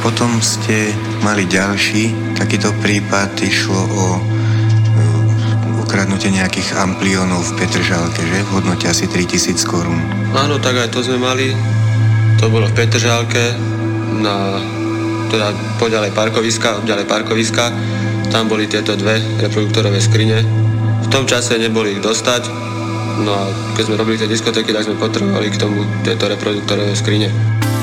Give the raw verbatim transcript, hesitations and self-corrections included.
Potom ste mali ďalší takýto prípad, išlo o ukradnutie nejakých ampliónov v Petržalke, že? V hodnote asi tritisíc korún. Áno, tak aj to sme mali. To bolo v Petržalke, na teda poďalej parkoviska, ďalej parkoviska. Tam boli tieto dve reproduktorové skrine. V tom čase neboli ich dostať. No a keď sme robili tie diskotéky, tak sme potrebovali k tomu tieto reproduktorové skrine.